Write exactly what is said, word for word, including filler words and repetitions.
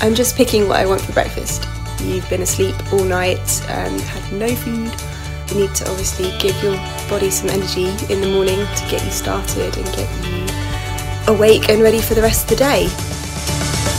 I'm just picking what I want for breakfast. You've been asleep all night and had no food. You need to obviously give your body some energy in the morning to get you started and get you awake and ready for the rest of the day.